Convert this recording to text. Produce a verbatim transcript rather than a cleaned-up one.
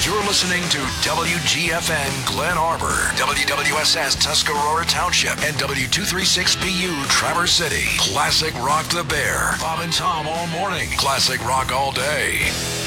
You're listening to W G F N Glen Arbor, W W S S Tuscarora Township, and W two thirty-six B U Traverse City. Classic Rock the Bear. Bob and Tom all morning. Classic Rock all day.